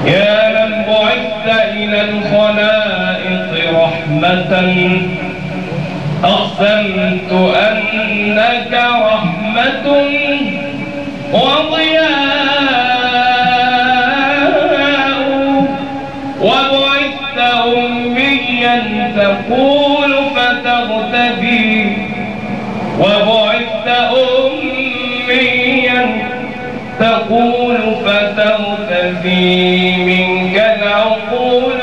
يا من بعثت إلى الخلائق رحمة أقسمت أنك رحمة وضياء وبعثت أميا تقول فتغتدي وبعثت أميا تقول فتغتدي منك العقول